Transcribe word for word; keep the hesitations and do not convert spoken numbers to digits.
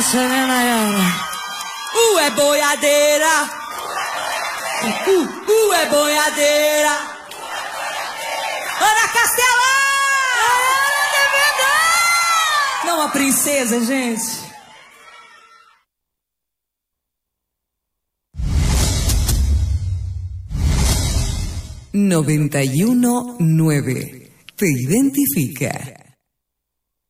Uh, é boiadeira. Uh, uh, é boiadeira. Ana Castela! Não, a princesa, gente. noventa y uno nueve. Te identifica.